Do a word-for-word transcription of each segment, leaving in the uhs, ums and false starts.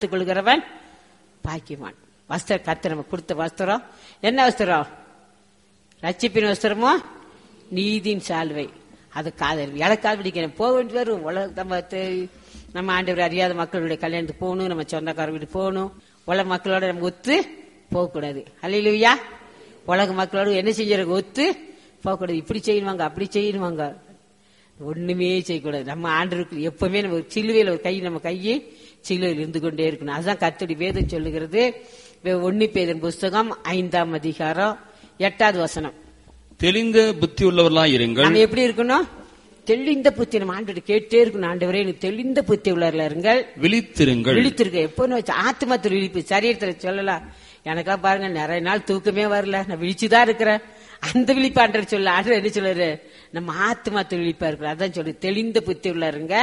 கொள்கிறவன் பாக்கியவான். வஸ்திரம் கர்த்தர் நமக்கு கொடுத்த வஸ்திரம் என்ன வஸ்திரம்? ரட்சிப்பின் வஸ்திரமோ நீதியின் சால்வை. அது காதல் இலக்கால் பிடிக்கணும். போக வேண்டி வரும். உலக நம்ம நம்ம ஆண்டவர் அறியாத மக்களுடைய கல்யாணத்துக்கு போகணும், நம்ம சொந்தக்கார வீடு போகணும். உலக மக்களோட நம்ம ஒத்து போகக்கூடாது. அல்லேலூயா. உலக மக்களோட என்ன செஞ்சாங்க? ஒத்து போகக்கூடாது. இப்படி செய்யணுவாங்க, அப்படி செய்யணுவாங்க, ஒண்ணுமே செய்யக்கூடாது. நம்ம ஆண்டவருக்கு எப்பவுமே நம்ம சிலுவையில் ஒரு கை, நம்ம கையை சிலுவையில் இருந்து கொண்டே இருக்கணும். அதுதான் கர்த்தருடைய வேதம் சொல்லுகிறது. ஒன்னு பேதுரு புஸ்தகம் ஐந்தாம் அதிகாரம் எட்டாவது வசனம். தெளிந்த புத்தி உள்ளவர்களாய் இருங்கள். நம்ம எப்படி இருக்கணும்? தெளிந்த புத்தி. நம்ம ஆண்டவர் கேட்டே இருக்கணும், ஆண்டவரே எனக்கு தெளிந்த புத்தி உள்ளவர்களா இருங்கள், விழித்திருங்கள். விழித்திருக்க எப்போன்னு வச்சு ஆத்மாத்திர விழிப்பு. சரீரத்துல சொல்லலாம், எனக்கா பாருங்க நிறைய நாள் தூக்கமே வரல, நான் விழிச்சுதான் இருக்கிறேன். அந்த விழிப்பு ஆண்டவர் சொல்ல. ஆண்டவர் என்ன சொல்றாரு? நம்ம ஆத்மாத்திர விழிப்பா இருக்கிறோம். அதான் சொல்லு, தெளிந்த புத்தி உள்ள இருங்க,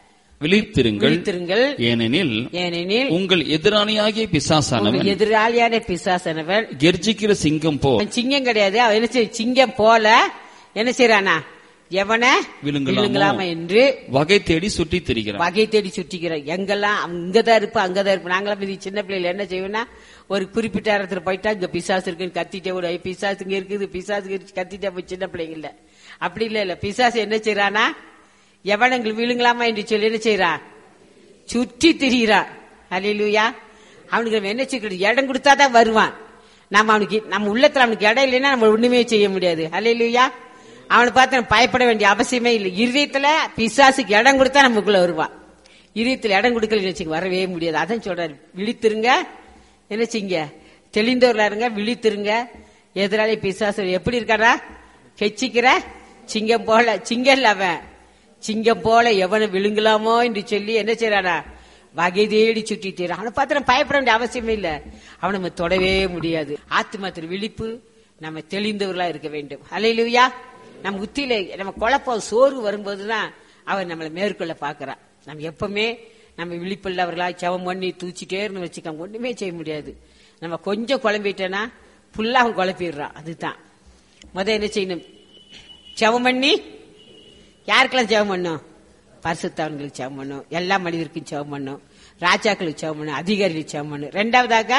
விழித்திருங்கள். ஏனெனில் ஏனெனில் உங்கள் எதிராளியாகிய பிசாசானவன், எதிராளியான பிசாசானவன் கெர்ச்சிக்கிற சிங்கம் போ. சிங்கம் கிடையாது. அவன் என்ன செய்ய? சிங்கம் போல என்ன செய்யறானா? எவன விழுங்கலாமா என்று வகை தேடி சுற்றி திரிகிறான். வகை தேடி சுற்றிக்கிறான். எங்கெல்லாம் அங்கதான் இருப்போம், அங்கதான் இருப்போம். நாங்களாம் இது சின்ன பிள்ளைல என்ன செய்வோம்னா, ஒரு குறிப்பிட்ட இடத்துல போயிட்டா இங்க பிசாசு இருக்குன்னு கத்திட்டே விட, பிசாசு இங்க இருக்குது, பிசாசு கத்திட்டே போய் சின்ன பிள்ளைங்க இல்ல. அப்படி இல்ல இல்ல பிசாசு என்ன செய்யறானா? எவனங்கள் விழுங்கலாமா என்று சொல்லி என்ன செய்யறான்? சுற்றி திரிகிறான். அல்லேலூயா. அவனுக்கு என்ன செய்ய? இடம் கொடுத்தாதான் வருவான். நம்ம அவனுக்கு நம்ம உள்ளத்துல அவனுக்கு இடம் இல்லைன்னா நம்ம ஒண்ணுமே செய்ய முடியாது. அல்லேலூயா. அவனை பார்த்து பயப்பட வேண்டிய அவசியமே இல்லை. இருதயத்துல பிசாசுக்கு இடம் கொடுத்தா நமக்குள்ள வருவான். இருதயத்துல இடம் கொடுக்கல வரவே முடியாது. அதான் சொல்றாரு, விழித்திருங்க, என்ன செய்யுங்க? தெளிந்தவர்களா இருங்க, விழித்திருங்க. எதிராளி பிசாசு எப்படி இருக்காரா? கெச்சிக்கிற சிங்கம் போல. சிங்கம் இல்ல அவன், சிங்கம் போல எவனை விழுங்கலாமோ என்று சொல்லி என்ன செய்யறானா? வகை தேடி சுற்றிட்டு. அவனை பார்த்து நம்ம பயப்பட வேண்டிய அவசியமே இல்லை. அவனை நம்ம தொடவே முடியாது. ஆத்மாத்திர விழிப்பு, நம்ம தெளிந்தவர்களா இருக்க வேண்டும். அல்லேலூயா. நம்ம உத்தியில நம்ம குழப்பம் சோறு வரும்போதுதான் அவர் நம்மளை மேற்கொள்ள பாக்குறான். நம்ம எப்பவுமே நம்ம விழிப்புள்ளவர்களா செவம் பண்ணி தூச்சிட்டே இருந்து வச்சுக்காம ஒண்ணுமே செய்ய முடியாது. நம்ம கொஞ்சம் குழம்பிட்டோன்னா புல்லா அவன் குழப்பிடுறான். அதுதான் முத என்ன செய்யணும்? செவம் பண்ணி யாருக்கெல்லாம் செவம் பண்ணும்? பரிசுத்தவன்களுக்கு செவம் பண்ணும், எல்லா மனிதருக்கும் செவம் பண்ணும், ராஜாக்களுக்கு செவம் பண்ணும், அதிகாரிகளுக்கு செவம் பண்ணும். ரெண்டாவதாக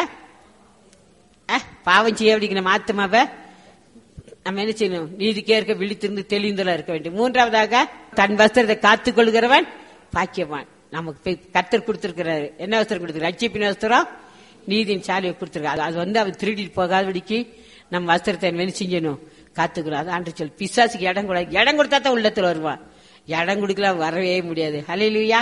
பாவம் செய்ய அப்படிங்கிற நம்ம ஆத்மாவை நம்ம என்ன செய்யணும்? நீதிக்கே இருக்க, விழித்திருந்து தெளிந்தலா இருக்க வேண்டும். மூன்றாவதாக தன் வஸ்திரத்தை காத்துக் கொள்கிறவன் பாக்கியவான். நமக்கு கர்த்தர் கொடுத்திருக்கிறாரு. என்ன வஸ்திரம் கொடுத்திருக்காரு? ரட்சிப்பின் வஸ்திரம், நீதியின் சாலையை கொடுத்திருக்காரு. அது வந்து அவன் திருடிட்டு போகாதபடிக்கு நம்ம வஸ்திரத்தை என்ன செஞ்சணும்? காத்துக்கிறோம். அது ஆண்டு சொல். பிசாசுக்கு இடம் கூட இடம் கொடுத்தா தான் உள்ளத்துல வருவான். இடம் கொடுக்கலாம் வரவே முடியாது. அல்லேலூயா.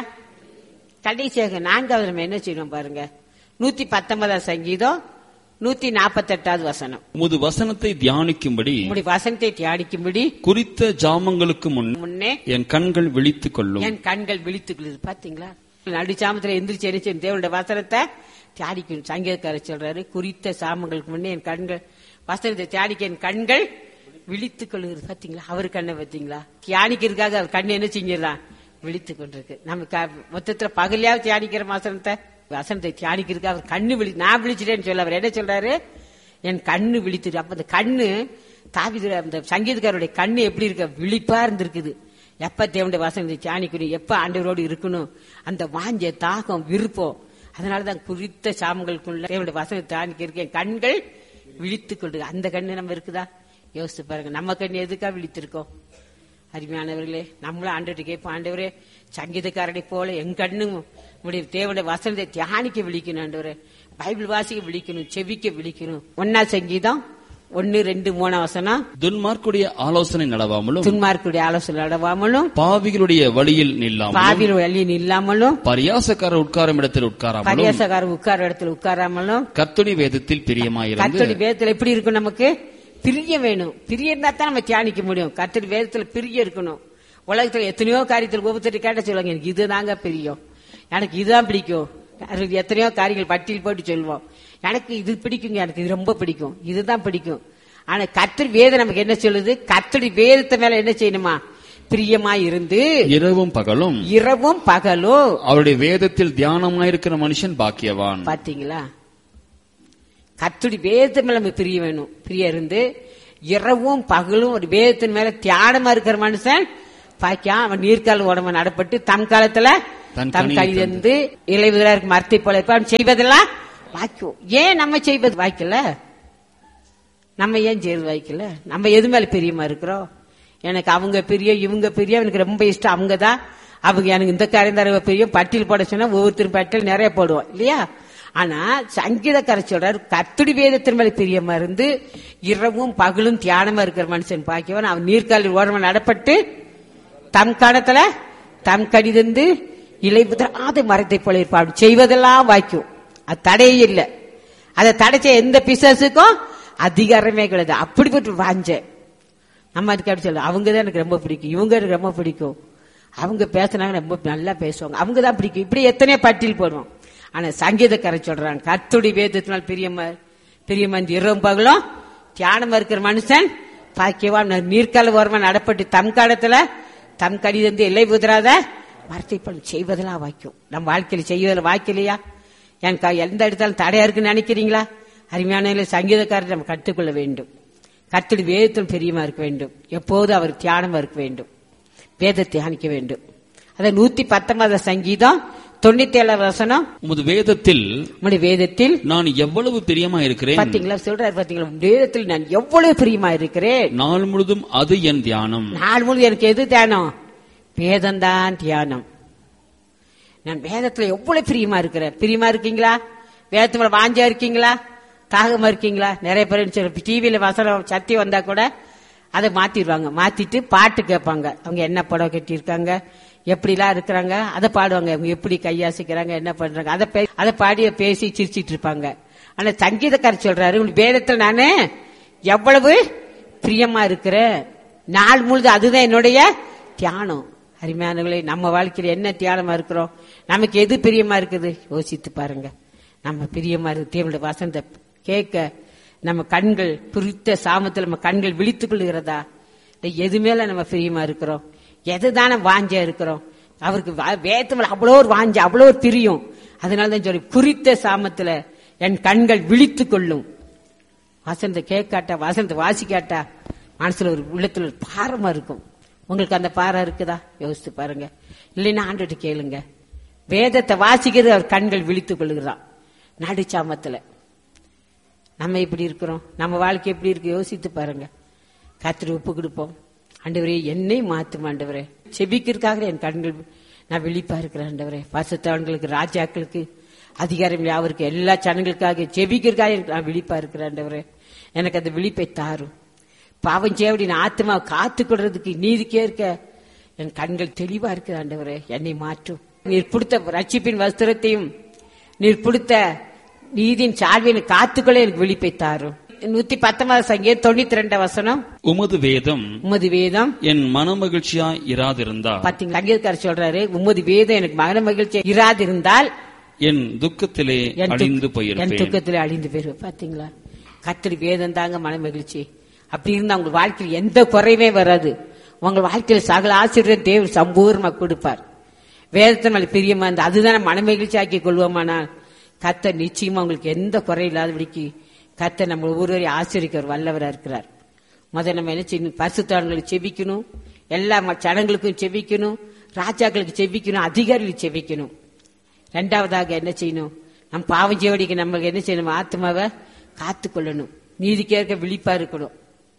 கடைசியாக நான்காவது நம்ம என்ன செய்யணும் பாருங்க. நூத்தி பத்தொன்பதாம் சங்கீதம் நூத்தி நாற்பத்தி எட்டாவது வசனம். உமது வசனத்தை தியானிக்கும்படி உம்முடைய வசனத்தை தியானிக்கும்படி குறித்த ஜாமங்களுக்கு முன்னே என் கண்கள் விழித்துக் கொள்ளும். என் கண்கள் விழித்துக் கொள்ளுது. பாத்தீங்களா? நடுச்சாமத்துல எந்திரிச்சு எரிச்சு தேவனுடைய வசனத்தை தியானிக்கணும். சங்கீதக்காரர் சொல்றாரு, குறித்த சாமங்களுக்கு முன்னே என் கண்கள் வசனத்தை தியானிக்க என் கண்கள் விழித்துக் கொள்ளுகிறது. பாத்தீங்களா? அவரு கண்ணை பாத்தீங்களா? தியானிக்கிறதுக்காக அவர் கண்ணு என்ன செஞ்சிடலாம்? விழித்துக் கொண்டிருக்கு. நம்ம மொத்தத்துல பகலையாவது தியானிக்கிற வசனத்தை வசனத்தை தியானிக்கிறதுக்கு அவர் கண்ணு விழி நான் விழிச்சிட்டேன்னு சொல்ல அவர் என்ன சொல்றாரு? என் கண்ணு விழித்துட்டு. அப்ப அந்த கண்ணு தாவீது அந்த சங்கீதக்காரருடைய கண்ணு எப்படி இருக்க? விழிப்பா இருந்திருக்குது. எப்ப தேவனுடைய வசனத்தை தியானிக்கணும், எப்ப ஆண்டவரோடு இருக்கணும், அந்த வாஞ்ச தாகம் விருப்பம். அதனாலதான் குறித்த சாமங்களுக்குள்ள தேவனுடைய வசனத்தை தியானிக்கிறதுக்கு என் கண்கள் விழித்துக் கொண்டு. அந்த கண்ணு நம்ம இருக்குதா? யோசிச்சு பாருங்க. நம்ம கண்ணு எதுக்கா விழித்திருக்கோம்? அருமையானவர்களே, நம்மளும் ஆண்டவர்கிட்ட கேட்போம், ஆண்டவரே சங்கீதக்காரனை போல என் கண்ணு உடைய தேவனுடைய வசனத்தை தியானிக்க விழிக்கணும், ஆண்டவரே பைபிள் வாசிக்க விழிக்கணும், செவிக்க விழிக்கணும். ஒன்னா சங்கீதம் ஒன்னு ரெண்டு மூணாம் வசனம். துன்மார்க்குடைய ஆலோசனை நடவாமலும் துன்மார்க்குடைய ஆலோசனை நடவாமலும் பாவிகளுடைய வழியில் நில்லாமலும் பாவிகள் வழியில் நில்லாமலும் பரியாசக்காரர் உட்காரும் இடத்தில் உட்காராமலும் பரியாசக்காரர் உட்கார இடத்தில் உட்காராமலும் கர்த்தருடைய வேதத்தில் பிரியமாயிருந்து. கர்த்தருடைய வேதத்தில் எப்படி இருக்கும்? நமக்கு பிரிய வேணும். பிரிய இருந்தா தான் நம்ம தியானிக்க முடியும். கர்த்தருடைய வேதத்துல பிரிய இருக்கணும். உலகத்துல எத்தனையோ காரியத்தில் ஒவ்வொருத்தர் கேட்ட சொல்லுவாங்க, எனக்கு இதுதாங்க பிரியம், எனக்கு இதுதான் பிடிக்கும். எத்தனையோ காரியங்கள் பட்டியல் போட்டு சொல்லுவோம், எனக்கு இது பிடிக்குங்க, எனக்கு இது ரொம்ப பிடிக்கும், இதுதான் பிடிக்கும். ஆனா கர்த்தர் வேதம் நமக்கு என்ன சொல்லுது? கர்த்தருடைய வேதத்தை மேல என்ன செய்யணுமா? பிரியமா இருந்து இரவும் பகலும் இரவும் பகலும் அவருடைய வேதத்தில் தியானமாயிருக்கிற மனுஷன் பாக்கியவான். பாத்தீங்களா? கர்த்தருடைய வேதத்து மேல நம்ம பிரிய வேணும். பிரிய இருந்து இரவும் பகலும் ஒரு வேதத்தின் மேல தியானமா இருக்கிற மனுஷன் பாக்கியா. அவன் நீர்கால உடம்பு நடப்பட்டு தம் காலத்துல தம் கனிதந்து இலையுதிராத மரத்தை போல இருப்பான். செய்வதெல்லாம் வாய்க்கும். ஏன் நம்ம செய்வது வாய்க்கல? நம்ம ஏன் செய்வது வாய்க்கல? நம்ம எது மேல பிரியமா இருக்கிறோம்? எனக்கு அவங்க பெரிய, இவங்க பெரிய, எனக்கு ரொம்ப இஷ்டம் அவங்க தான். அவங்க எனக்கு இந்த காரியம் தர பெரிய பட்டியல் போட சொன்னா ஒவ்வொருத்தரும் பட்டியல் நிறைய போடுவோம் இல்லையா? ஆனா சங்கீதக்காரர் சொல்றாரு, கர்த்தருடைய வேதத்தின் மேல பிரியமா இருந்து இரவும் பகலும் தியானமா இருக்கிற மனுஷன் பாக்கியவன். அவன் நீர்காலில் ஓரமா நடப்பட்டு தம் காலத்துல தம் கடிதந்து இலை புதிராத மரத்தை போல இருப்பான். செய்வதெல்லாம் வாய்க்கும். அது தடையே இல்லை. அதை தடைச்ச எந்த பிசாசுக்கும் அதிகாரமே கிடையாது. அப்படிப்பட்டு வாஞ்ச நம்ம அதுக்கு அப்படி சொல்ல, அவங்கதான் எனக்கு ரொம்ப பிடிக்கும், இவங்க எனக்கு ரொம்ப பிடிக்கும், அவங்க பேசினாங்க ரொம்ப நல்லா பேசுவாங்க, அவங்கதான் பிடிக்கும். இப்படி எத்தனையோ பட்டியல் போடுவோம். ஆனா சங்கீதக்காரர் சொல்றாங்க, கர்த்தருடைய வேதத்தினால் பிரியமா பிரியமா இந்த இரவும் பகலும் தியானமா இருக்கிற மனுஷன் பாக்கியவான். நீர்கால ஓரமா நடப்பட்டு தம் காலத்துல தம் கடிதந்து எல்லை உதிராத வார்த்தை பண்ணி செய்வதெல்லாம் வாய்க்கும். நம்ம வாழ்க்கையில செய்வதில் வாய்க்கலையா? எனக்கு எந்த இடத்தாலும் தடையா இருக்குன்னு நினைக்கிறீங்களா? அருமையான சங்கீதக்காரர் நம்ம கற்றுக்கொள்ள வேண்டும். கர்த்தருடைய வேதத்தில் பிரியமா இருக்க வேண்டும். எப்போது அவர் தியானமா இருக்க வேண்டும், வேதத்தை தியானிக்க வேண்டும். அத நூத்தி பத்தொன்பதாம் சங்கீதம் தொண்ணூத்தி ஏழாவது வசனம், உமது வேதத்தில் உம்முடைய வேதத்தில் நான் எவ்வளவு பிரியமா இருக்கிறேன். பாத்தீங்களா? சொல்றாரு பாத்தீங்களா? வேதத்தில் நான் எவ்வளவு பிரியமா இருக்கிறேன். நாள் முழுதும் அது என் தியானம். நாள் முழுதும் எனக்கு எது தியானம்? வேதம்தான் தியானம். நான் வேதத்துல எவ்வளவு பிரியமா இருக்கிறேன். பிரியமா இருக்கீங்களா? வேதத்துல வாஞ்சா இருக்கீங்களா? தாகமா இருக்கீங்களா? நிறைய பேர் டிவியில வசனம் சத்தி வந்தா கூட அதை மாத்திடுவாங்க. மாத்திட்டு பாட்டு கேட்பாங்க. அவங்க என்ன படம் கட்டி இருக்காங்க, எப்படிலாம் இருக்கிறாங்க, அதை பாடுவாங்க. அவங்க எப்படி கையாசிக்கிறாங்க, என்ன பண்றாங்க, அதை அதை பாடி பேசி சிரிச்சிட்டு இருப்பாங்க. ஆனா சங்கீதக்காரர் சொல்றாரு, உங்களுக்கு வேதத்துல நானு எவ்வளவு பிரியமா இருக்கிறேன். நாள் முழுது அதுதான் என்னுடைய தியானம். அருமையானவர்களே, நம்ம வாழ்க்கையில என்ன தியானமா இருக்கிறோம்? நமக்கு எது பிரியமா இருக்குது? யோசித்து பாருங்க. நம்ம பிரியமா இருக்கு தேவனுடைய வசனத்தை கேட்க நம்ம கண்கள் குறித்த சாமத்தில் நம்ம கண்கள் விழித்துக் கொள்கிறதா? எது மேல நம்ம பிரியமா இருக்கிறோம்? எதுதான வாஞ்சா இருக்கிறோம்? அவருக்கு வேதத்துல அவ்வளோ ஒரு வாஞ்ச, அவ்வளோ ஒரு பிரியம். அதனாலதான் சொல்லி குறித்த சாமத்துல என் கண்கள் விழித்துக் கொள்ளும். வசனத்தை கேட்காட்டா, வசனத்தை வாசிக்காட்டா மனசுல ஒரு உள்ளத்துல ஒரு பாரமா இருக்கும். உங்களுக்கு அந்த பாரம் இருக்குதா? யோசித்து பாருங்க. இல்லைன்னா ஆண்டுட்டு கேளுங்க. வேதத்தை வாசிக்கிறது அவர் கண்கள் விழித்துக் கொள்ளுகிறான். நடுச்சாமத்துல நம்ம எப்படி இருக்கிறோம்? நம்ம வாழ்க்கை எப்படி இருக்கு? யோசித்து பாருங்க. கர்த்தரை ஒப்பு கொடுப்போம். ஆண்டவரே, என்னை மாத்தும் ஆண்டவரே. செபிக்கிறதுக்காக என் கண்கள் நான் விழிப்பா இருக்கிறேன் ஆண்டவரே. பரிசுத்தவான்களுக்கு, ராஜாக்களுக்கு, அதிகாரம் யாவருக்கு, எல்லா ஜனங்களுக்காக செபிக்கிறதுக்காக நான் விழிப்பா இருக்கிறேன் ஆண்டவரே. எனக்கு அந்த விழிப்பை தாரும். பாவம் செய்யபடி நான் ஆத்மாவை காத்து கொள்றதுக்கு நீதிக்கே இருக்க என் கண்கள் தெளிவா இருக்கு ஆண்டவரே. என்னை மாற்றும். நீர் கொடுத்த ரட்சிப்பின் வஸ்திரத்தையும் நீர் கொடுத்த நீதியின் சால்வையை காத்துக்கொள்ள எனக்கு விழிப்பை தாரும். நூத்தி பத்தொன்பது சங்கீதம் தொண்ணூத்தி ரெண்டு வசனம், உமது வேதம் உமது வேதம் என் மன மகிழ்ச்சியா இராதிருந்தா. பாத்தீங்களா? சங்கீதக்காரர் சொல்றாரு, உமது வேதம் எனக்கு மன மகிழ்ச்சியா இராதிருந்தால் என் துக்கத்திலே அழிந்து போயிருப்பேன். என் துக்கத்திலே அழிந்து போயிருப்பேன். பாத்தீங்களா? கர்த்தருடைய வேதம் தாங்க மன மகிழ்ச்சி. அப்படி இருந்தா உங்க வாழ்க்கையில் எந்த குறைவே வராது. உங்க வாழ்க்கையில் சகல ஆசீர்வாதம் தேவன் சம்பூர்ணமா கொடுப்பார். வேதத்தின் மேல பிரியமா இருந்தா அதுதான் மன மகிழ்ச்சி ஆக்கி கொள்வோமானால் கர்த்தர் நிச்சயமா உங்களுக்கு எந்த குறை இல்லாதபடிக்கு கர்த்தர் நம்ம ஒவ்வொருவரையும் ஆசீர்வதிக்க வல்லவரா இருக்கிறார். முதல்ல நம்ம என்ன செய்யணும்? பரிசுத்தவான்களுக்கு செபிக்கணும், எல்லா ஜனங்களுக்கும் செபிக்கணும், ராஜாக்களுக்கு செபிக்கணும், அதிகாரிகளுக்கு செபிக்கணும். ரெண்டாவதாக என்ன செய்யணும்? நம் பாவம் செய்வடிக்கு நம்மளுக்கு என்ன செய்யணும்? ஆத்மாவை காத்து கொள்ளணும், நீதிக்கேற்க விழிப்பா இருக்கணும்.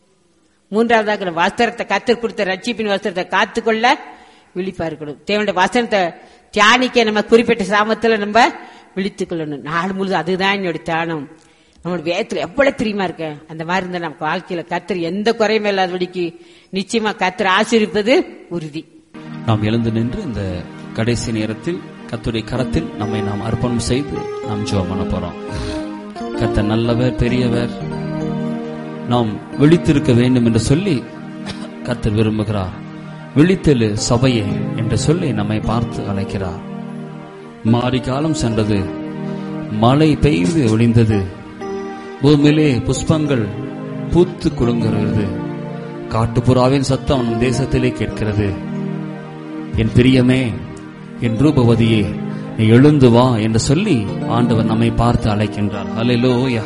மூன்றாவதாக வஸ்திரத்தை, கர்த்தர் கொடுத்த ரட்சிப்பின் வஸ்திரத்தை காத்துக்கொள்ள விழிப்பா இருக்கணும். தேவனுடைய வசனத்தை தியானிக்க நம்ம குறிப்பிட்ட சாமத்துல நம்ம விழித்துக் கொள்ளணும். நாள் முழுது அதுதான் என்னுடைய தியானம். நம்மளுடைய வேதத்துல எவ்வளவு பிரியமா இருக்க அந்த மாதிரி இருந்தா நமக்கு வாழ்க்கையில கர்த்தர் எந்த குறையுமே இல்லாதபடிக்கு நிச்சயமா கர்த்தர் ஆசீர்வதிப்பது உறுதி. நாம் எழுந்து நின்று இந்த கடைசி நேரத்தில் கர்த்தருடைய கரத்தில் நம்மை நாம் அர்ப்பணம் செய்து நாம் ஜெபம் பண்ண போறோம். கர்த்தர் நல்லவர், பெரியவர், நாம் விழித்திருக்க வேண்டும் என்று சொல்லி கர்த்தர் விரும்புகிறார். விழித்தெழு சபையே என்று சொல்லி நம்மை பார்த்து அழைக்கிறார். மாரி காலம் சென்றது, மழை பெய்து ஒளிந்தது, பூமியிலே புஷ்பங்கள் பூத்து குலுங்குகிறது, காட்டுப்புறாவின் சத்தம் நம் தேசத்திலே கேட்கிறது. என் பிரியமே, என் ரூபவதியே, நீ எழுந்து வா என்று சொல்லி ஆண்டவர் நம்மை பார்த்து அழைக்கின்றார். அல்லேலூயா.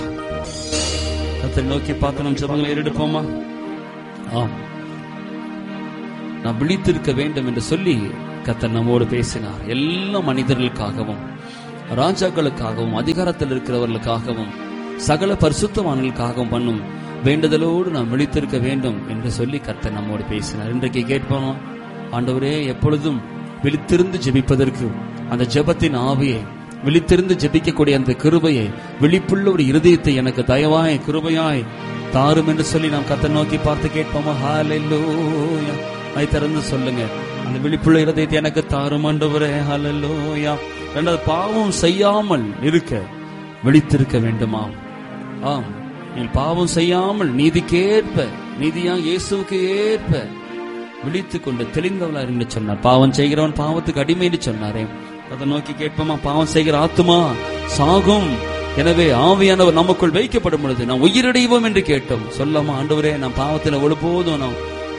கர்த்தரை நோக்கி பார்த்து நம் ஜெபங்களை ஏறெடுப்போமா? ஆம், நாம் விழித்திருக்க வேண்டும் என்று சொல்லி கர்த்தர் நம்மோடு பேசினார். எல்லா மனிதர்களுக்காகவும், ராஜாக்களுக்காகவும், அதிகாரத்தில் இருக்கிறவர்களுக்காகவும், சகல பரிசுத்தவான்களுக்காகவும் பண்ணும் வேண்டுதலோடு நாம் விழித்திருக்க வேண்டும் என்று சொல்லி கர்த்தர் நம்மோடு பேசினார். இன்றைக்கு கேட்போம், ஆண்டவரே, எப்பொழுதும் விழித்திருந்து ஜெபிப்பதற்கு அந்த ஜெபத்தின் ஆவியை, விழித்திருந்து ஜெபிக்கக்கூடிய அந்த கிருபையை, விழிப்புள்ள ஒரு இருதயத்தை எனக்கு தயவாய் கிருபையாய் தாரும் என்று சொல்லி நாம் கர்த்தர் நோக்கி பார்த்து கேட்போமா? ஹல்லேலூயா. அதை திறந்து சொல்லுங்க, அந்த விழிப்புள்ள இருதயத்தை எனக்கு தாரும் ஆண்டவரே. ஹல்லேலூயா. இரண்டாவது, பாவம் செய்யாமல் இருக்க விழித்திருக்க வேண்டுமா? ஆம், நீங்கள் பாவம் செய்யாமல் நீதிக்கேற்ப, நீதியா இயேசுவுக்கு ஏற்ப விழித்துக் கொண்டு தெளிந்தவளா என்று சொன்னார். பாவம் செய்கிறவன் பாவத்துக்கு அடிமை என்று சொன்னாரே. அதை நோக்கி கேட்போமா? பாவம் செய்கிற ஆத்துமா சாகும், எனவே ஆவியானவர் நமக்குள் வைக்கப்படும் பொழுது நாம் உயிரடைவோம் என்று கேட்டோம். சொல்லாமா? ஆண்டவரே, நாம் பாவத்தில் ஒழுபோதும் நாம்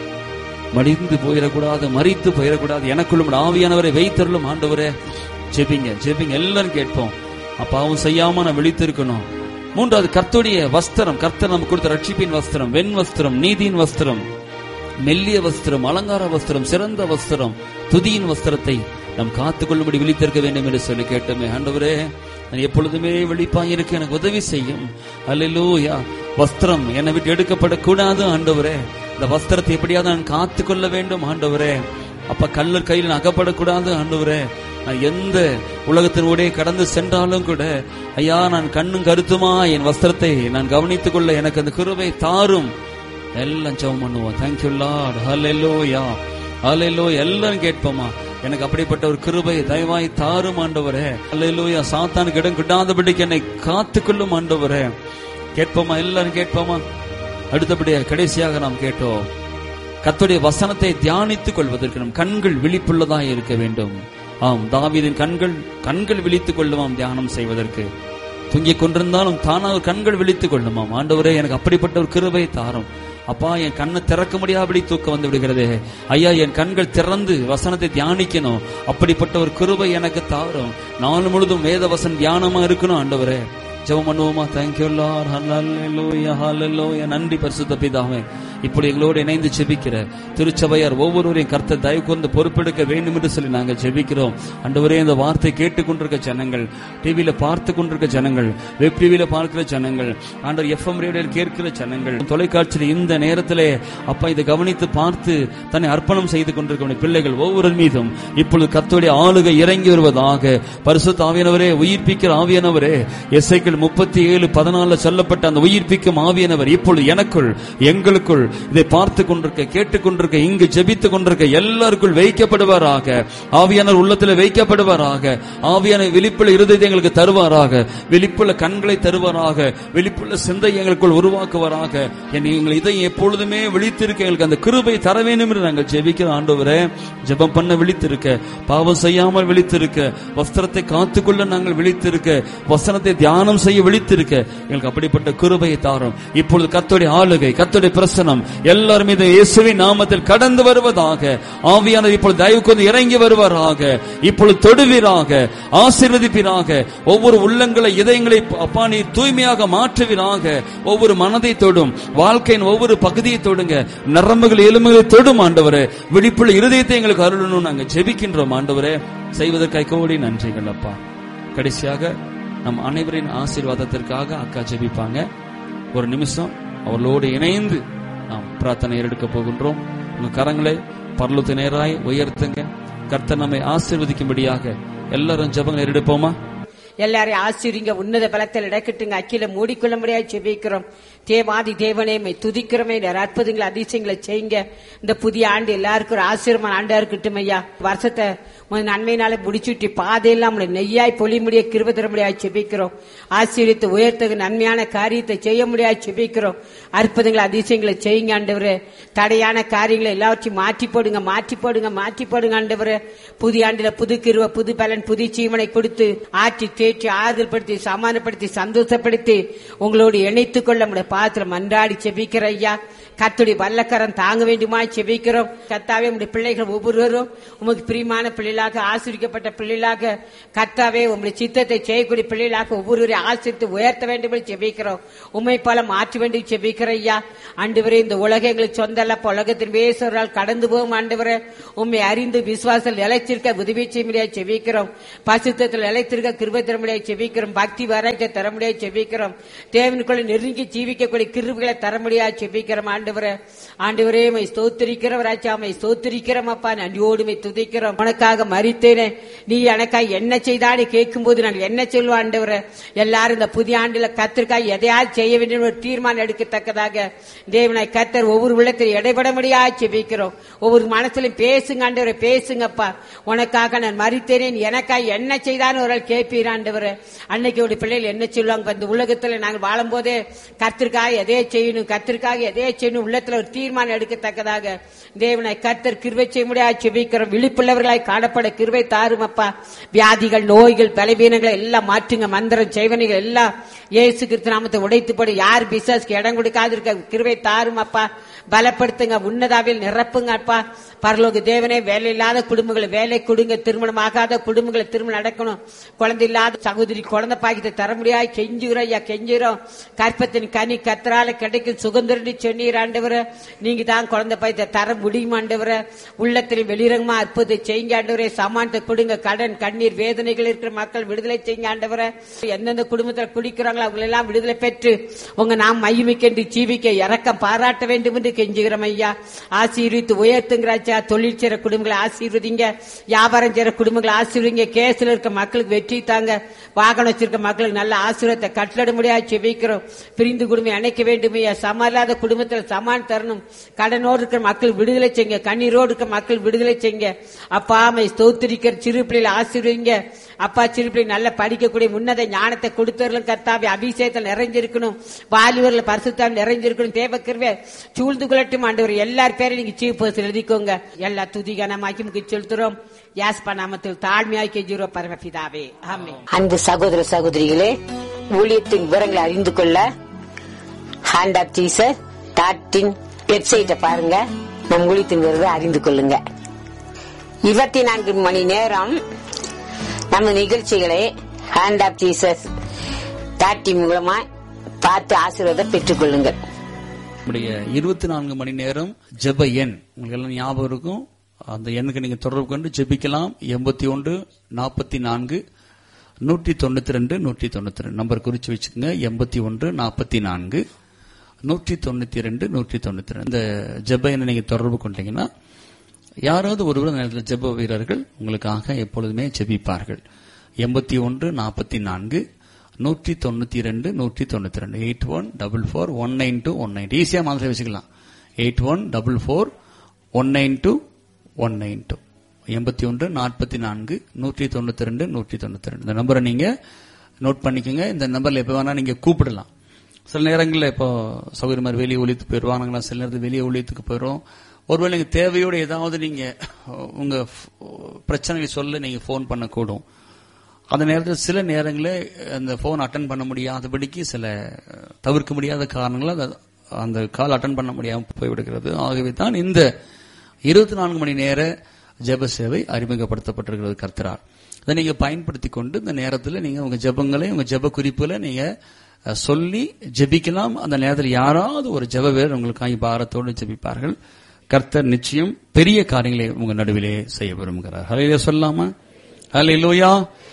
மடிந்து போயிடக்கூடாது, மறித்து போயிடக்கூடாது, எனக்குள்ளும் ஆவியானவரை வைத்தருளும் ஆண்டவரே. ஜெபிங்க, ஜெபிங்க, எல்லாரும் கேட்போம். பாவம் செய்யாம நான் விழித்திருக்கணும். மூன்றாவது, கர்த்தருடைய வஸ்திரம், கர்த்தர் நமக்கு கொடுத்த ரட்சிப்பின் வஸ்திரம், வெண் வஸ்திரம், நீதியின் வஸ்திரம், மெல்லிய வஸ்திரம், அலங்கார வஸ்திரம், சிறந்த வஸ்திரம், துதியின் வஸ்திரத்தை நாம் காத்துக்கொள்ளும்படி விழித்திருக்க வேண்டும் என்று சொல்லி கேட்டோமே. ஆண்டவரே, நான் எப்பொழுதுமே விழிப்பாயிருக்க எனக்கு உதவி செய்யும். அல்லேலூயா. வஸ்திரம் என்னை விட்டு எடுக்கப்படக்கூடாது ஆண்டவரே. இந்த வஸ்திரத்தை எப்படியாவது நான் காத்துக்கொள்ள வேண்டும் ஆண்டவரே. அப்ப கல்லர் கையில் நான் அகப்படக்கூடாது ஆண்டவரே. நான் எந்த உலகத்தினூடே கடந்து சென்றாலும் கூட, ஐயா, நான் கண்ணும் கருத்துமா என் வஸ்திரத்தை நான் கவனித்துக் கொள்ள எனக்கு அந்த கிருபை தாரும். எல்லாம் ஜெபம் பண்ணுவோம். Thank you Lord. ஹல்லேலூயா, ஹல்லேலூயா. எல்லாரும் கேட்போமா? எனக்கு அப்படிப்பட்ட ஒரு கிருபை தயவாய் தாரும் ஆண்டவரே. ஹல்லேலூயா. சாத்தானுக்கு இடம் கிட்டாதபடிக்கு என்னை காத்துக்கொள்ளும் ஆண்டவரே. கேட்போமா? எல்லாரும் கேட்போமா? அடுத்தபடியா கடைசியாக நாம் கேட்டோம், கர்த்தருடைய வசனத்தை தியானித்துக் கொள்வதற்கு நம் கண்கள் விழிப்புள்ளதாக இருக்க வேண்டும். ஆம், தாவீதின் கண்கள் கண்கள் விழித்துக் கொள்ளுமாம் தியானம் செய்வதற்கு. தூங்கிக் கொண்டிருந்தாலும் தானாக கண்கள் விழித்துக் கொள்ளுமாம். ஆண்டவரே, எனக்கு அப்படிப்பட்ட ஒரு கிருபை தாரும். அப்பா, என் கண்ணை திறக்க முடியாதபடி தூக்கம் வந்து விடுகிறதே. ஐயா, என் கண்கள் திறந்து வசனத்தை தியானிக்கணும். அப்படிப்பட்ட ஒரு கிருபை எனக்கு தாரும். நாள் முழுதும் வேத வசன தியானமா இருக்கணும் ஆண்டவரே. ஜெபம் பண்ணுவோமா? Thank you Lord. ஹல்லேலூயா, ஹல்லேலூயா. நன்றி பரிசுத்த பிதாவே. இப்படி எங்களோடு இணைந்து ஜெபிக்கிற திருச்சபையார் ஒவ்வொருவரையும் கர்த்தர் தயவு கொண்டு பொறுப்பெடுக்க வேண்டும் என்று சொல்லி நாங்கள் ஜெபிக்கிறோம். ஆண்டவரே, இந்த வார்த்தை கேட்டுக்கொண்டிருக்க ஜனங்கள், டிவியில பார்த்து கொண்டிருக்க ஜனங்கள், வெப் டிவியில பார்க்கிற ஜனங்கள், ஆண்டவர் எஃப்எம் ரேடியோவில் கேட்கிற ஜனங்கள், தொலைக்காட்சியில் இந்த நேரத்திலே அப்பா இதை கவனித்து பார்த்து தன்னை அர்ப்பணம் செய்து கொண்டிருக்க பிள்ளைகள் ஒவ்வொரு மீதும் இப்பொழுது கர்த்தருடைய ஆளுகை இறங்கி வருவதாக. பரிசுத்த ஆவியானவரே, உயிர்ப்பிக்கிற ஆவியானவரே, எசேக்கியேல் முப்பத்தி ஏழு பதினாலு சொல்லப்பட்ட அந்த உயிர்ப்பிக்கும் ஆவியானவர் இப்பொழுது எனக்குள், எங்களுக்குள், இதை பார்த்து கொண்டிருக்க, கேட்டுக் கொண்டிருக்க, இங்கு ஜெபித்துக் கொண்டிருக்க எல்லாருக்குள் வைக்கப்படுவாராக. ஆவியானவர் உள்ளத்தில் வைக்கப்படுவாராக. ஆவியான விழிப்புள்ள இருதயத்தை எங்களுக்கு தருவாராக. விழிப்புள்ள கண்களை தருவாராக. விழிப்புள்ள சிந்தை எங்களுக்குள் உருவாக்குவாராக. எங்கள் இதை எப்பொழுதுமே விழித்திருக்க எங்களுக்கு அந்த கிருபை தர வேண்டும் என்று நாங்கள் ஜெபிக்கிற ஆண்டவரே. ஜெபம் பண்ண விழித்திருக்க, பாவம் செய்யாமல் விழித்திருக்க, வஸ்திரத்தை காத்துக்கொள்ள நாங்கள் விழித்திருக்க, வசனத்தை தியானம் செய்ய விழித்திருக்க எங்களுக்கு அப்படிப்பட்ட கிருபையை தாரும். இப்பொழுது கர்த்தருடைய ஆளுகை, கர்த்தருடைய பிரசன்னம் எல்லாரும் மீது இயேசுவின் நாமத்தில் கடந்து வருவதாக. ஆவியானவர் இப்பொழுது தயவு கொண்டு இறங்கி வருவாராக. இப்பொழுது தொடுவீராக, ஆசீர்வதிப்பீராக. ஒவ்வொரு உள்ளங்களை, இதயங்களை அப்பா நீர் தூய்மையாக மாற்றுவீராக. ஒவ்வொரு மனதை தொடும், வாழ்க்கையின் ஒவ்வொரு பகுதியை தொடுங்க, நரம்புகள் எலும்புகளை தொடும் ஆண்டவரே. விழிப்புள்ள இருதயத்தை எங்களுக்கு அருளணும் நாங்கள் ஜெபிக்கின்றோம் ஆண்டவரே. செய்வதற்காக கோடி நன்றிகள் அப்பா. கடைசியாக நம் அனைவரின் ஆசீர்வாதத்திற்காக அக்கா ஜெபிப்பாங்க. ஒரு நிமிஷம் அவர்களோடு இணைந்து நாம் பிரார்த்தனை எடுக்க போகின்றோம். உங்க கரங்களை பரலோகத்திற்கு நேராய் உயர்த்துங்க. கர்த்தர் நம்மை ஆசீர்வதிக்கும்படியாக எல்லாரும் ஜெபங்களை எடுப்போமா? எல்லாரையும் ஆசீர்வதிங்க. உன்னத பலத்தில் இடக்கட்டுங்க. அக்கில மூடிக்கொள்ள முடியாது ஜெபிக்கிறோம். தேவாதி தேவனே, துதிக்கிறோமே. அற்புதங்களை அதிசயங்களை செய்யுங்க. இந்த புதிய ஆண்டு எல்லாருக்கும் ஒரு ஆசீர்வாதமான ஆண்டா இருக்கட்டும் ஐயா. வருஷத்தை நன்மையினால முடிச்சுட்டு பாதையெல்லாம் நம்மளை நெய்யாய் பொழி முடிய கிருபை தர முடியாது ஜெபிக்கிறோம். ஆசீர்வதித்து உயர்த்தகு நன்மையான காரியத்தை செய்ய முடியாது ஜெபிக்கிறோம். அற்புதங்களை அதிசயங்களை செய்யுங்க ஆண்டவரே. தடையான காரியங்களை எல்லாவற்றையும் மாற்றி போடுங்க, மாற்றி போடுங்க, மாற்றி போடுங்க ஆண்டவரே. புதிய ஆண்டுல புது கிருபை, புது பலன், புது ஜீவனை கொடுத்து ஆற்றி தேற்றி ஆறுதல் படுத்தி சமாதானப்படுத்தி சந்தோஷப்படுத்தி உங்களோடு இணைத்துக் கொள்ள நம்முடைய பாத்திரம் மன்றாடி செபிக்கிற ஐயா. கர்த்தருடைய வல்லக்கரம் தாங்க வேண்டுமா செபிக்கிறோம். கர்த்தாவே, உங்களுடைய பிள்ளைகள் ஒவ்வொருவரும் உமக்கு பிரியமான பிள்ளைகள் பிள்ளைகளாக, ஆசீர்வதிக்கப்பட்ட பிள்ளைகளாக கர்த்தாவே உம்முடைய சித்தத்தை செய்யக்கூடிய பிள்ளைகளாக ஒவ்வொருவரையும் ஆசீர்வித்து உயர்த்த வேண்டும் என்று ஜெபிக்கிறோம். உம்மை போல மாற்ற வேண்டும் ஜெபிக்கிறோம் ஐயா. ஆண்டவரே, இந்த உலகம் எங்களுக்கு சொந்த அல்ல, உலகத்தின் வேசொரால் கடந்து போகும். ஆண்டவரே, உம்மை அறிந்து விசுவாசத்தில் நிலைத்திருக்க உதவி செய்ய முடியாது ஜெபிக்கிறோம். பரிசுத்தத்தில் நிலைத்திருக்க கிருபை தர முடியாது ஜெபிக்கிறோம். பக்தி வராய்ச்ச தர முடியாது ஜெபிக்கிறோம். தேவனுக்குள்ள நெருங்கி ஜீவிக்கக்கூடிய கிருபைகளை தர முடியாது ஜெபிக்கிறோம். ஆண்டவரே ஆண்டவரே மை ஸ்தோத்திரிக்கிறவராச்சா, மை ஸ்தோத்திரிக்கிறோம் அப்பா, நன்றியோடு மை துதிக்கிறோம். உனக்காக மரித்தேனே, நீ எனக்காக என்ன செய்தான்னு கேட்கும் போது நான் என்ன சொல்லுவேன் ஆண்டவரே? எல்லாரும் இந்த புதிய ஆண்டுல கர்த்தருக்காக எதையாவது செய்ய வேண்டும் ஒரு தீர்மானம் எடுக்கத்தக்கதாக தேவனாய் கர்த்தர் ஒவ்வொரு உள்ளத்தில் இடைபட முடியாது ஜெபிக்கிறோம். ஒவ்வொரு மனசுலையும் பேசுங்க ஆண்டவரே, பேசுங்கப்பா. உனக்காக நான் மரித்தேனே, எனக்காக என்ன செய்தான்னு ஒரு கேட்பீர் ஆண்டவரே. அன்னைக்கு ஒரு பிள்ளைகள் என்ன சொல்லுவாங்க? இந்த உலகத்துல நாங்கள் வாழும் போதே கர்த்தருக்காக எதையே செய்யணும், கர்த்தருக்காக எதையே செய்யணும் உள்ளத்துல ஒரு தீர்மானம் எடுக்கத்தக்கதாக தேவனாய் கர்த்தர் கிருபை செய்ய முடியாது ஜெபிக்கிறோம். விழிப்புள்ளவர்களாய் காணப்பட கிருபை தாரும் அப்பா. வியாதிகள், நோய்கள், பலவீனங்களை எல்லாம் மாற்றுங்க. மந்திரம் செய்வனைகள் எல்லாம் இயேசு கிறிஸ்து நாமத்தை உடைத்துப்படி யார் பிசாசுக்கு இடம் கொடுக்காது இருக்க கிருபை தாரும் அப்பா. பலப்படுத்துங்க, உன்னதாவில் நிரப்புங்க அப்பா. பரலோக தேவனே, வேலை இல்லாத குடும்பங்களை வேலை கொடுங்க, திருமணம் ஆகாத குடும்பங்களை திருமணம் நடக்கணும், குழந்தை இல்லாத சகோதரி குழந்தை பாக்கியத்தை தர முடியாது கெஞ்சுகிறோம் ஐயா, கெஞ்சுகிறோம். கற்பத்தின் கனி கத்தரால கிடைக்கும் சுதந்திரன்னு சொன்னீர் ஆண்டவரை. நீங்க தான் குழந்தை பாக்கியத்தை தர முடியும் ஆண்டவரை. உள்ளத்திலும் வெளிரங்கமா அற்புதத்தை செய்யுங்க ஆண்டவரே. சமானத்தை கொடுங்க. கடன், கண்ணீர், வேதனைகள் இருக்கிற மக்கள் விடுதலை செய்யுங்க ஆண்டவரை. எந்தெந்த குடும்பத்தில் குடிக்கிறாங்களோ அவங்களை எல்லாம் விடுதலை பெற்று உங்க நாம் மையமிக்கென்று ஜீவிக்க இறக்கம் பாராட்ட வேண்டும் என்று கெஞ்சுகிறோம் ஐயா. ஆசீர்வித்து உயர்த்துங்கிறாச்சா. தொழில் செய்ற குடும்பங்களை ஆசீர்வதிங்க, வியாபாரம் செய்யற குடும்பங்களை ஆசீர்வதிங்க. கேஸ்ல இருக்க மக்களுக்கு வெற்றி தாங்க, வாகனம் வச்சிருக்க மக்களுக்கு நல்ல ஆசீர்வாதத்தை கட்டளை முடியாது செபிக்கிறோம். பிரிந்து குடும்பம் இணைக்க வேண்டும் ஐயா. சமல்லாத குடும்பத்தில் சமான் தரணும். கடனோடு இருக்கிற மக்கள் விடுதலை செய்யுங்க, கண்ணீரோடு இருக்கிற மக்கள் விடுதலை செய்யுங்க அப்பா. அம்மை ஸ்தோத்திரிக்கிற சிறு பிள்ளைகளை ஆசீர்வதிங்க அப்பா. சிறு பிள்ளை நல்ல படிக்கக்கூடிய உன்னத ஞானத்தை கொடுத்தவர்களும் கர்த்தாவே அபிஷேகத்தில் நிறைஞ்சிருக்கணும். வாலிபர்கள் பரிசுத்தாவில் நிறைஞ்சிருக்கணும். தேவக்கிருபை சூழ்ந்து கொள்ளட்டும் ஆண்டவர். எல்லார் பேரையும் நீங்க சீஃப் பர்சன் எழுதிக்கோங்க. எல்லா துதிகனமாக்கி முக்கிய செலுத்துறோம். யாஸ்பா நாமத்தில் தாழ்மையாய் கெஞ்சுறோம் பரமபிதாவே, ஆமென். அன்பு சகோதர சகோதரிகளே, ஊழியத்தின் விவரங்களை அறிந்து கொள்ள hand of Jesus dot in வெப்சைட்டை பாருங்க. நம் ஊழியத்தின் விவரத்தை அறிந்து கொள்ளுங்க. இருபத்தி நான்கு மணி நேரம் நம்ம நிகழ்ச்சிகளை hand of Jesus dot in மூலமா பார்த்து ஆசீர்வாதம் பெற்றுக் கொள்ளுங்கள். இருபத்தி நான்கு மணி நேரம் ஜெப எண் உங்களுக்கு எல்லாம் ஞாபகம் இருக்கும். அந்த எண்ணுக்கு நீங்க தொடர்பு கொண்டு ஜெபிக்கலாம். எண்பத்தி ஒன்று நாற்பத்தி நான்கு நூற்றி தொண்ணூத்தி ரெண்டு நூற்றி தொண்ணூத்தி ரெண்டு நம்பர் குறிச்சு வச்சுக்கோங்க. எண்பத்தி ஒன்று நாற்பத்தி நான்கு நூற்றி தொண்ணூத்தி ரெண்டு நூற்றி தொண்ணூத்தி ரெண்டு இந்த ஜெப எண்ணை நீங்க தொடர்பு கொண்டீங்கன்னா யாராவது ஒருவர் நேரத்தில் ஜெப வீரர்கள் உங்களுக்காக எப்பொழுதுமே ஜெபிப்பார்கள். எண்பத்தி ஒன்று நாற்பத்தி நான்கு நூற்றி தொண்ணூத்தி ரெண்டு நூற்றி தொண்ணூத்தி ரெண்டு eight one double four one nine two one nine ஈஸியா மாதிரி வச்சுக்கலாம். Eight one double four one nine two one nine two எண்பத்தி ஒன்று நாற்பத்தி நான்கு நூற்றி தொண்ணூத்தி ரெண்டு நூற்றி தொண்ணூத்தி ரெண்டு இந்த நம்பரை நீங்க நோட் பண்ணிக்கோங்க. இந்த நம்பர்ல எப்ப வேணா நீங்க கூப்பிடலாம். சில நேரங்களில் இப்போ சௌகரிய மாதிரி வெளியே ஒழித்து போயிடுவாங்களா, சில நேரத்தில் வெளியே ஒழித்துக்கு போயிடும். ஒருவேளை நீங்க தேவையோடு ஏதாவது நீங்க உங்க பிரச்சனைகளை சொல்ல நீங்க போன் பண்ணக்கூடும். அந்த நேரத்தில் சில நேரங்களில் அந்த போன் அட்டன் பண்ண முடியாதபடிக்கு சில தவிர்க்க முடியாத காரணங்களால் அந்த கால் அட்டன் பண்ண முடியாமல் போய்விடுகிறது. ஆகவே தான் இந்த இருபத்தி நான்கு மணி நேர ஜெப சேவை அறிமுகப்படுத்தப்பட்டிருக்கிறது கர்த்தரால். இதை நீங்க பயன்படுத்தி கொண்டு இந்த நேரத்தில் நீங்க உங்க ஜெபங்களை உங்க ஜெப குறிப்புல நீங்க சொல்லி ஜெபிக்கலாம். அந்த நேரத்தில் யாராவது ஒரு ஜெப வீரர் உங்களுக்காக பாரத்தோடு ஜெபிப்பார்கள். கர்த்தர் நிச்சயம் பெரிய காரியங்களை உங்க நடுவிலே செய்ய விரும்புகிறார். ஹல்லேலூயா சொல்லாமா? ஹல்லேலூயா.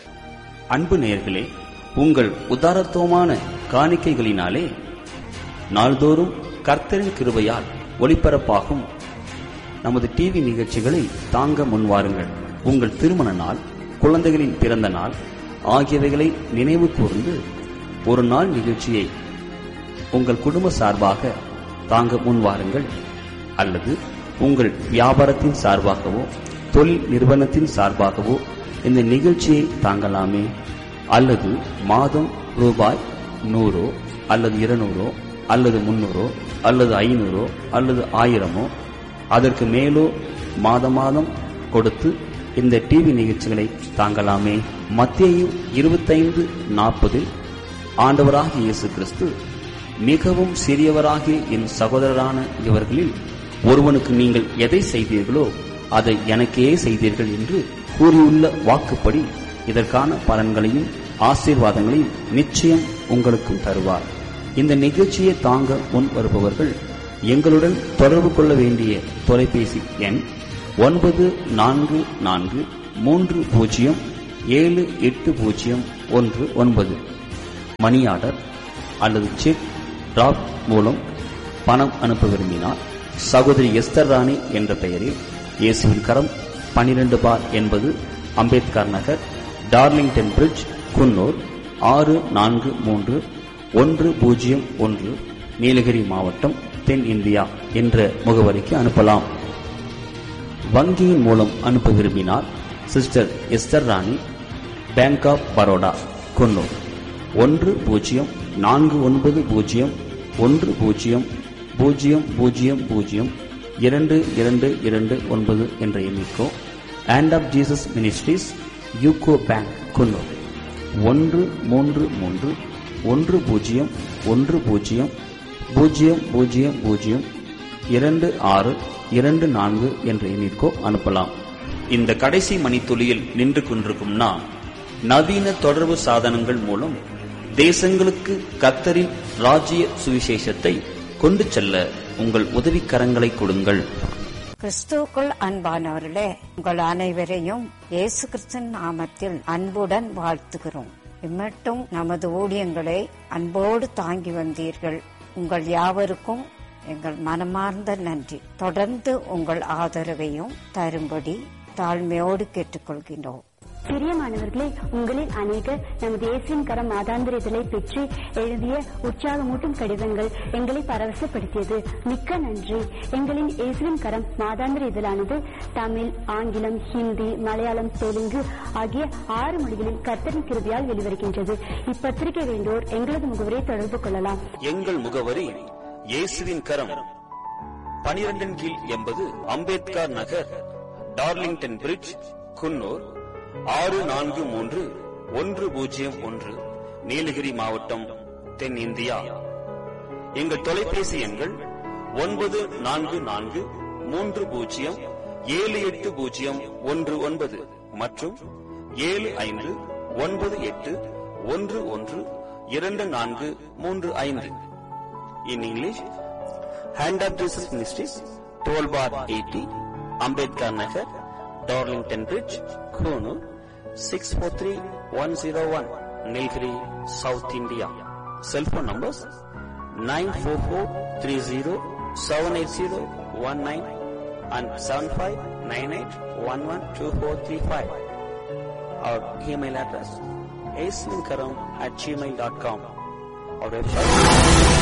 அன்பு நேயர்களே, உங்கள் உதாரத்துவமான காணிக்கைகளினாலே நாள்தோறும் கர்த்தரின் கிருபையால் ஒளிபரப்பாகும் நமது டிவி நிகழ்ச்சிகளை தாங்க முன்வாருங்கள். உங்கள் திருமண நாள், குழந்தைகளின் பிறந்த நாள் ஆகியவைகளை நினைவு கூர்ந்து ஒரு நாள் நிகழ்ச்சியை உங்கள் குடும்ப சார்பாக தாங்க முன்வாருங்கள். அல்லது உங்கள் வியாபாரத்தின் சார்பாகவோ தொழில் நிறுவனத்தின் சார்பாகவோ இந்த நிகழ்ச்சியை தாங்கலாமே. அல்லது மாதம் ரூபாய் நூறோ அல்லது இருநூறோ அல்லது முன்னூறோ அல்லது ஐநூறோ அல்லது ஆயிரமோ அதற்கு மேலோ மாத மாதம் கொடுத்து இந்த டிவி நிகழ்ச்சிகளை தாங்கலாமே. மத்தேயு இருபத்தைந்து நாற்பதில் ஆண்டவராகிய இயேசு கிறிஸ்து, மிகவும் சிறியவராகிய என் சகோதரரான இவர்களில் ஒருவனுக்கு நீங்கள் எதை செய்தீர்களோ அதை எனக்கே செய்தீர்கள் என்று கூறியுள்ள வாக்குப்படி இதற்கான பலன்களையும் ஆசீர்வாதங்களையும் நிச்சயம் உங்களுக்கும் தருவார். இந்த நிகழ்ச்சியை தாங்க முன் வருபவர்கள் எங்களுடன் தொடர்பு கொள்ள வேண்டிய தொலைபேசி எண் ஒன்பது நான்கு நான்கு மூன்று பூஜ்ஜியம் ஏழு எட்டு பூஜ்ஜியம் ஒன்று ஒன்பது. மணி ஆர்டர் அல்லது செக் டிராப் மூலம் பணம் அனுப்ப விரும்பினார் சகோதரி எஸ்தர் ராணி என்ற பெயரில் இயேசுவின் கரம் பனிரெண்டு பார் என்பது அம்பேத்கர் நகர், டார்லிங்டன் பிரிட்ஜ், குன்னூர் ஆறு நான்கு மூன்று ஒன்று பூஜ்ஜியம் ஒன்று, நீலகிரி மாவட்டம், தென் இந்தியா என்ற முகவரிக்கு அனுப்பலாம். வங்கியின் மூலம் அனுப்ப விரும்பினார் sister Esther Rani, bank of Baroda, Coonoor ஒன்று பூஜ்ஜியம் நான்கு ஒன்பது பூஜ்ஜியம் ஒன்று பூஜ்ஜியம் பூஜ்ஜியம் பூஜ்ஜியம் பூஜ்ஜியம் இரண்டு இரண்டு இரண்டு ஒன்பது என்ற எண்ணிக்கோ. Hand of Jesus ministries, UCO bank, Coonoor ஒன்று மூன்று மூன்று ஒன்று பூஜ்ஜியம் ஒன்று பூஜ்ஜியம் பூஜ்ஜியம் பூஜ்ஜியம் பூஜ்ஜியம் இரண்டு ஆறு இரண்டு நான்கு என்ற எண்ணிற்கோ அனுப்பலாம். இந்த கடைசி மணித்துளியில் நின்று கொண்டிருக்கும் நாம் நவீன தொடர்பு சாதனங்கள் மூலம் தேசங்களுக்கு கர்த்தரின் ராஜ்ய சுவிசேஷத்தை கொண்டு செல்ல உங்கள் உதவிக்கரங்களை கொடுங்கள். கிறிஸ்துவுக்குள் அன்பானவர்களே, உங்கள் அனைவரையும் இயேசு கிறிஸ்துவின் நாமத்தில் அன்புடன் வாழ்த்துகிறோம். இம்மட்டும் நமது ஊழியங்களை அன்போடு தாங்கி வந்தீர்கள். உங்கள் யாவருக்கும் எங்கள் மனமார்ந்த நன்றி. தொடர்ந்து உங்கள் ஆதரவையும் தரும்படி தாழ்மையோடு கேட்டுக்கொள்கின்றோம். பிரியமானவர்களே, உங்களில் அநேகர் நமது இயேசுவின் கரம் மாதாந்திர இதழை பெற்று எழுதிய உற்சாகமூட்டும் கடிதங்கள் எங்களை பரவசப்படுத்தியது. மிக்க நன்றி. எங்களின் இயேசுவின் கரம் மாதாந்திர இதழானது தமிழ், ஆங்கிலம், ஹிந்தி, மலையாளம், தெலுங்கு ஆகிய ஆறு மொழிகளில் கர்த்தரின் கிருபையால் வெளிவருகின்றது. இப்பத்திரிகை வேண்டோர் எங்களது முகவரியை தொடர்பு கொள்ளலாம். எங்கள் முகவரி இயேசுவின் கரம், பனிரெண்டின் கீழ் எண்பது அம்பேத்கர் நகர், டார்லிங்டன் பிரிட்ஜ், குன்னூர் ஆறு நான்கு மூன்று ஒன்று பூஜ்ஜியம் ஒன்று, நீலகிரி மாவட்டம், தென் இந்தியா. எங்கள் தொலைபேசி எண்கள் ஒன்பது நான்கு நான்கு மூன்று பூஜ்ஜியம் ஏழு எட்டு பூஜ்ஜியம் ஒன்று ஒன்பது மற்றும் ஏழு ஐந்து ஒன்பது எட்டு ஒன்று ஒன்று இரண்டு நான்கு மூன்று ஐந்து. In English, hand of Jesus ministries, twelve bar eighty, Ambedkar Nagar, Darlington bridge, Coonoor six four three one zero one, Nilgiri, south India. Cellphone numbers nine four four three zero seven eight zero one nine and seven five nine eight one one two four three five. Our email address is aislinkaram at gmail dot com. Our website